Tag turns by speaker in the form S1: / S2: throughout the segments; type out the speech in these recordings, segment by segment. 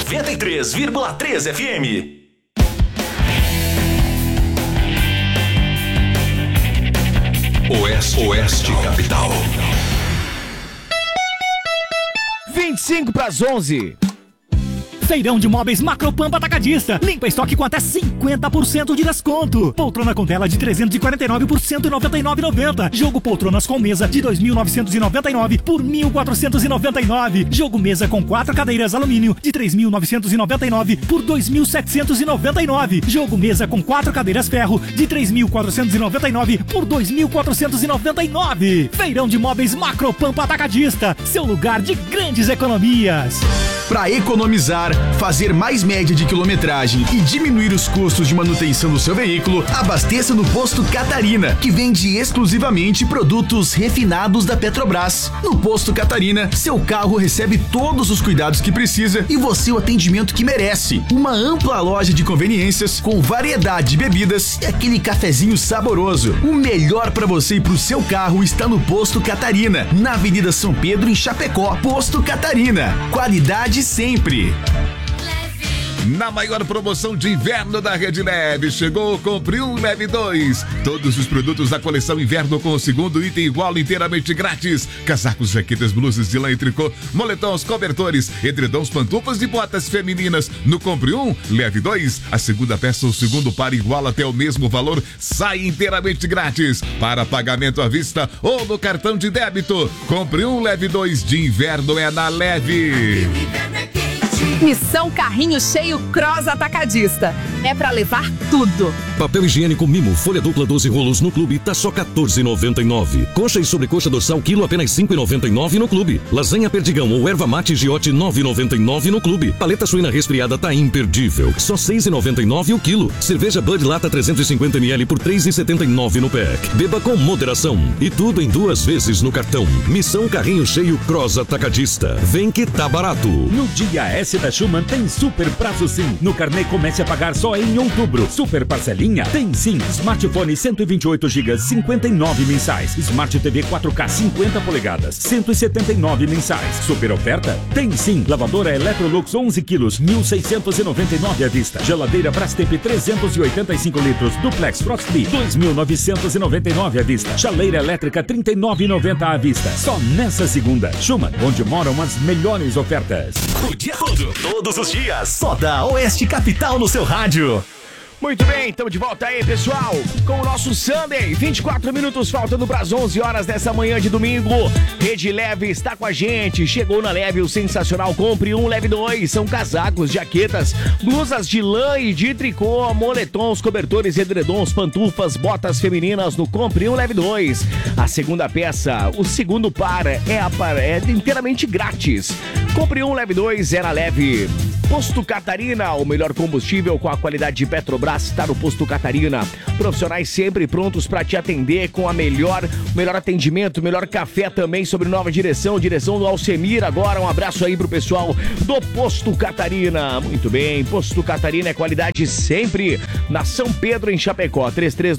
S1: 93,3 FM. Oeste Capital.
S2: 11:25.
S3: Feirão de móveis Macropampa Atacadista. Limpa estoque com até 50% de desconto. Poltrona com tela de 349 por 199,90. Jogo poltronas com mesa de 2.999 por 1.499. Jogo mesa com 4 cadeiras alumínio de 3.999 por 2.799. Jogo mesa com 4 cadeiras ferro de 3.499 por 2.499. Feirão de móveis Macropampa Atacadista. Seu lugar de grandes economias.
S4: Para economizar, fazer mais média de quilometragem e diminuir os custos de manutenção do seu veículo, abasteça no Posto Catarina, que vende exclusivamente produtos refinados da Petrobras. No Posto Catarina, seu carro recebe todos os cuidados que precisa e você o atendimento que merece. Uma ampla loja de conveniências com variedade de bebidas e aquele cafezinho saboroso. O melhor para você e para o seu carro está no Posto Catarina, na Avenida São Pedro, em Chapecó. Posto Catarina, qualidade sempre.
S5: Na maior promoção de inverno da Rede Leve, chegou Compre Um, Leve 2. Todos os produtos da coleção inverno com o segundo item igual inteiramente grátis. Casacos, jaquetas, blusas de lã e tricô, moletons, cobertores, edredons, pantufas e botas femininas. No Compre Um, Leve 2, a segunda peça ou segundo par igual até o mesmo valor sai inteiramente grátis. Para pagamento à vista ou no cartão de débito. Compre Um, Leve 2 de inverno é na Leve.
S6: Missão Carrinho Cheio Cross Atacadista. É pra levar tudo.
S7: Papel higiênico Mimo, folha dupla 12 rolos no clube, tá só R$14,99. Coxa e sobrecoxa dorsal quilo apenas R$5,99 no clube. Lasanha perdigão ou erva mate giote R$9,99 no clube. Paleta suína resfriada tá imperdível, só R$6,99 o quilo. Cerveja Bud Lata 350ml por R$3,79 no pack. Beba com moderação. E tudo em 2 vezes no cartão. Missão Carrinho Cheio Cross Atacadista. Vem que tá barato.
S8: No dia S da Schumann tem super prazo sim. No carnê comece a pagar só em outubro. Super parcelinha? Tem sim. Smartphone 128 GB, 59 mensais. Smart TV 4K 50 polegadas, 179 mensais. Super oferta? Tem sim. Lavadora Electrolux 11 quilos, 1.699 à vista. Geladeira Brastemp 385 litros, Duplex Frostly 2.999 à vista. Chaleira elétrica 39,90 à vista. Só nessa segunda. Schumann, onde moram as melhores ofertas.
S1: O dia todo, todos os dias, só da Oeste Capital no seu rádio.
S2: Muito bem, estamos de volta aí, pessoal, com o nosso Sunday. 24 minutos faltando para as 11 horas dessa manhã de domingo. Rede Leve está com a gente. Chegou na Leve o sensacional Compre Um, Leve 2. São casacos, jaquetas, blusas de lã e de tricô, moletons, cobertores, edredons, pantufas, botas femininas no Compre Um, Leve 2. A segunda peça, o segundo par é inteiramente grátis. Compre Um, Leve 2 é na Leve. Posto Catarina, o melhor combustível com a qualidade de Petrobras está no Posto Catarina. Profissionais sempre prontos para te atender com o melhor atendimento, melhor café também, sobre nova direção do Alcemir. Agora um abraço aí pro pessoal do Posto Catarina. Muito bem, Posto Catarina é qualidade sempre. Na São Pedro, em Chapecó,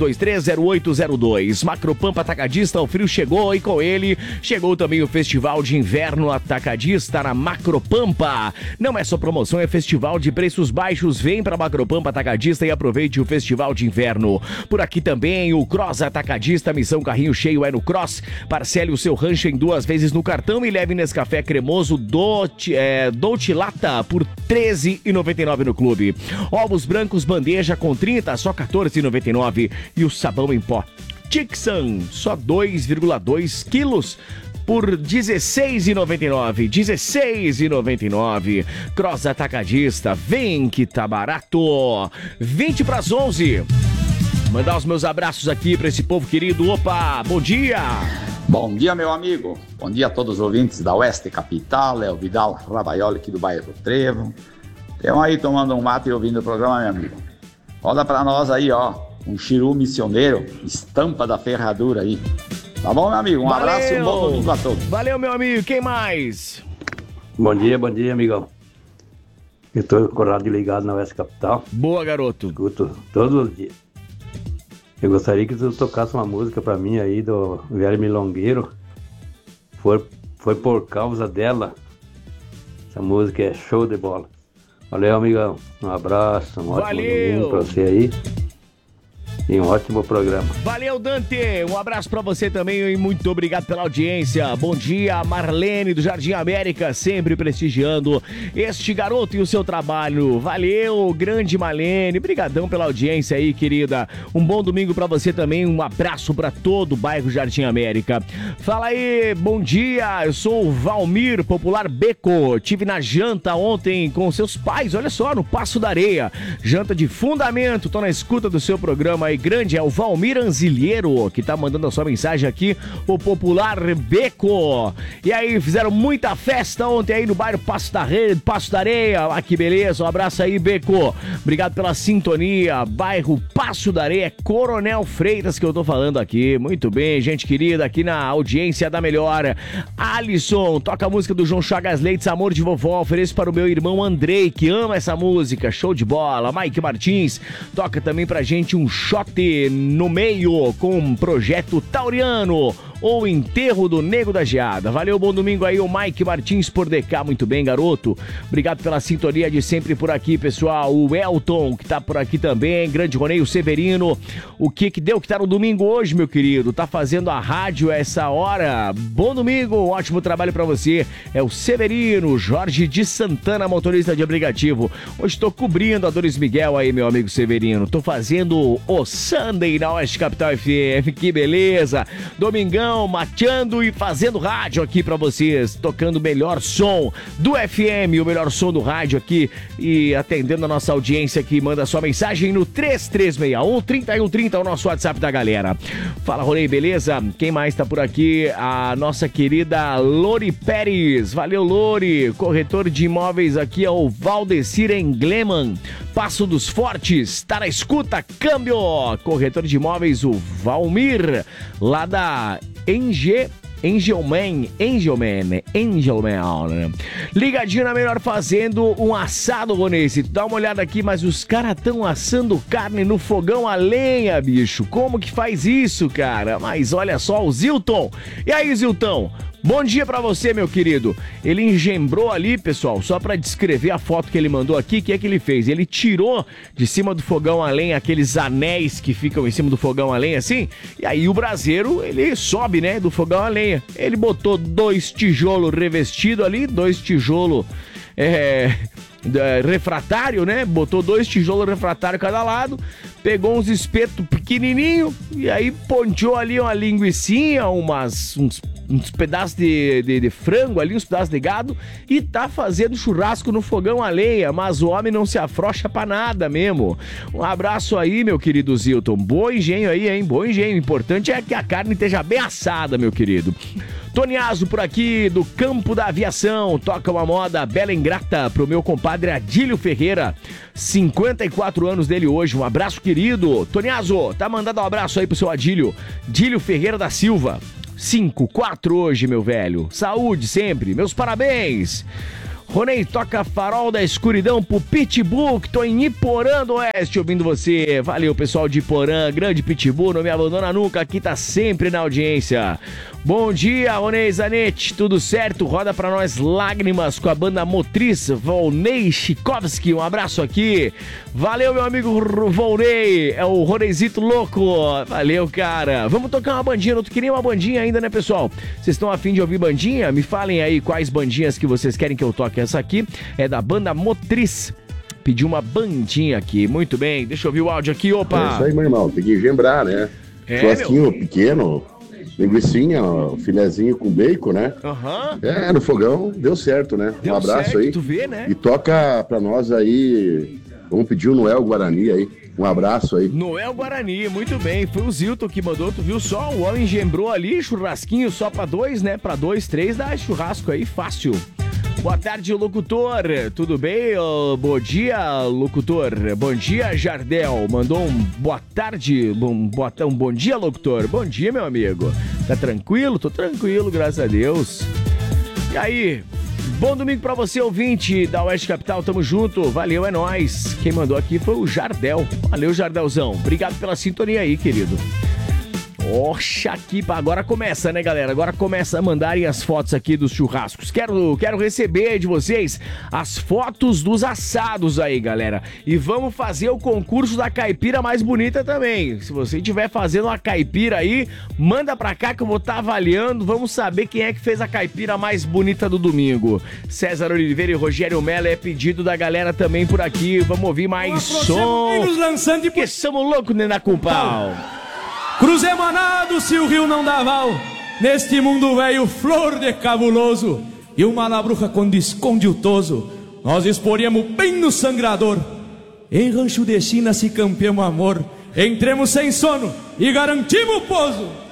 S2: 33230802. Macropampa Atacadista, o frio chegou e com ele chegou também o Festival de Inverno Atacadista na Macropampa. Não é só promoção, é festival de preços baixos. Vem pra Macropampa Atacadista e aproveite o Festival de Inverno. Por aqui também o Cross Atacadista, Missão Carrinho Cheio é no Cross. Parcele o seu rancho em 2 vezes no cartão e leve Nescafé cremoso Dolce Lata por R$13,99 no clube. Ovos brancos bandeja com 30, só R$14,99. E o sabão em pó Tixan, só 2,2 quilos por R$16,99. R$16,99. Cross Atacadista, vem que tá barato. 20 para as 11. Mandar os meus abraços aqui para esse povo querido. Opa, bom dia.
S9: Bom dia, meu amigo. Bom dia a todos os ouvintes da Oeste Capital. É o Vidal Ravaioli aqui do bairro Trevo. Estão aí tomando um mate e ouvindo o programa, meu amigo. Roda pra nós aí, ó. Um chiru missioneiro, estampa da ferradura aí. Tá bom, meu amigo? Um abraço e um bom domingo a todos.
S2: Valeu, meu amigo. Quem mais?
S10: Bom dia, amigão. Eu tô com o rádio ligado na Oeste Capital.
S2: Boa, garoto.
S10: Escuto todos os dias. Eu gostaria que tu tocasse uma música pra mim aí do Velho Milongueiro. Foi por causa dela. Essa música é show de bola. Valeu, amigão. Um abraço, um ótimo domingo pra você aí. E um ótimo programa.
S2: Valeu, Dante. Um abraço pra você também e muito obrigado pela audiência. Bom dia, Marlene do Jardim América, sempre prestigiando este garoto e o seu trabalho. Valeu, grande Marlene. Brigadão pela audiência aí, querida. Um bom domingo pra você também. Um abraço pra todo o bairro Jardim América. Fala aí, bom dia. Eu sou o Valmir, popular Beco. Tive na janta ontem com seus pais, olha só, no Passo da Areia. Janta de fundamento. Tô na escuta do seu programa aí. Grande, é o Valmir Anzilheiro, que tá mandando a sua mensagem aqui, o popular Beco. E aí, fizeram muita festa ontem aí no bairro Passo da Areia. Ah, que beleza, um abraço aí, Beco. Obrigado pela sintonia. Bairro Passo da Areia, Coronel Freitas que eu tô falando aqui. Muito bem, gente querida, aqui na audiência da melhor. Alisson, toca a música do João Chagas Leites, Amor de Vovó. Ofereço para o meu irmão Andrei, que ama essa música. Show de bola. Mike Martins, toca também pra gente um shot no meio com um projeto tauriano ou enterro do Nego da Geada. Valeu, bom domingo aí, o Mike Martins por DK, muito bem, garoto. Obrigado pela sintonia de sempre por aqui, pessoal. O Elton, que tá por aqui também, grande Roneio Severino. O que deu que tá no domingo hoje, meu querido? Tá fazendo a rádio essa hora. Bom domingo, ótimo trabalho pra você. É o Severino, Jorge de Santana, motorista de aplicativo. Hoje tô cobrindo a Dores Miguel aí, meu amigo Severino. Tô fazendo o Sunday na Oeste Capital FM, que beleza. Domingão, mateando e fazendo rádio aqui pra vocês, tocando o melhor som do FM, o melhor som do rádio aqui e atendendo a nossa audiência que manda sua mensagem no 3361-3130, o nosso WhatsApp da galera. Fala, Ronei, beleza? Quem mais tá por aqui? A nossa querida Lori Pérez. Valeu, Lori. Corretor de imóveis aqui é o Valdecir Engleman, Passo dos Fortes, tá na escuta, câmbio. Corretor de imóveis, o Valmir, lá da Angelman. Ligadinho na melhor fazendo um assado, Ronese. Dá uma olhada aqui, mas os caras estão assando carne no fogão a lenha, bicho. Como que faz isso, cara? Mas olha só, o Zilton. E aí, Zilton? Bom dia pra você, meu querido. Ele engembrou ali, pessoal, só pra descrever a foto que ele mandou aqui, o que é que ele fez? Ele tirou de cima do fogão a lenha aqueles anéis que ficam em cima do fogão a lenha, assim, e aí o braseiro, ele sobe, né, do fogão a lenha. Ele botou 2 tijolos revestidos ali, 2 tijolos refratário, né? Botou 2 tijolos refratários cada lado, pegou uns espetos pequenininho e aí ponteou ali uma linguicinha, uns pedaços de frango ali, uns pedaços de gado e tá fazendo churrasco no fogão a lenha, mas o homem não se afrouxa pra nada mesmo. Um abraço aí, meu querido Zilton. Bom engenho aí, hein? Bom engenho. O importante é que a carne esteja bem assada, meu querido. Toniazo por aqui, do Campo da Aviação. Toca uma moda bela e ingrata pro meu compadre Adílio Ferreira. 54 anos dele hoje. Um abraço, querido. Toniazo, tá mandando um abraço aí pro seu Adílio. Adílio Ferreira da Silva. 54 hoje, meu velho. Saúde sempre. Meus parabéns. Ronei, toca Farol da Escuridão pro Pitbull, que tô em Iporã do Oeste ouvindo você. Valeu, pessoal de Iporã, grande Pitbull, não me abandona nunca, aqui tá sempre na audiência. Bom dia, Ronei Zanetti, tudo certo? Roda pra nós Lágrimas com a banda Motriz, Volney Chikovski, um abraço aqui. Valeu, meu amigo Volney, é o Roneizito louco. Valeu, cara. Vamos tocar uma bandinha, não queria uma bandinha ainda, né, pessoal? Vocês estão a fim de ouvir bandinha? Me falem aí quais bandinhas que vocês querem que eu toque. Essa aqui é da banda Motriz. Pedi uma bandinha aqui, muito bem. Deixa eu ouvir o áudio aqui, opa.
S11: É isso aí, meu irmão, tem que gembrar, né? Churrasquinho pequeno, linguicinha, filezinho com bacon, né?
S2: Aham.
S11: No fogão, deu certo, né?
S2: Deu
S11: um abraço
S2: certo,
S11: aí.
S2: tu vê, né?
S11: E toca pra nós aí, vamos pedir o Noel Guarani aí. Um abraço aí.
S2: Noel Guarani, muito bem. Foi o Zilton que mandou, tu viu só? O homem gembrou ali, churrasquinho só pra 2, né? Pra 2, 3 dá churrasco aí, fácil. Boa tarde, locutor. Tudo bem? Bom dia, locutor. Bom dia, Jardel. Mandou um boa tarde, um bom dia, locutor. Bom dia, meu amigo. Tá tranquilo? Tô tranquilo, graças a Deus. E aí? Bom domingo pra você, ouvinte da Oeste Capital, tamo junto, valeu, é nóis. Quem mandou aqui foi o Jardel, valeu, Jardelzão, obrigado pela sintonia aí, querido. Oxa, aqui, agora começa, né, galera? Agora começa a mandarem as fotos aqui dos churrascos. Quero receber de vocês as fotos dos assados aí, galera. E vamos fazer o concurso da caipira mais bonita também. Se você estiver fazendo uma caipira aí, manda pra cá que eu vou estar avaliando. Vamos saber quem é que fez a caipira mais bonita do domingo. César Oliveira e Rogério Mello é pedido da galera também por aqui. Vamos ouvir mais som. Porque somos loucos, né, na Cumpal.
S12: Cruze manado se o rio não dá val. Neste mundo velho, flor de cabuloso. E uma labruja quando esconde o toso, nós exporíamos bem no sangrador. Em rancho de China se campeamos amor. Entremos sem sono e garantimos o pouso.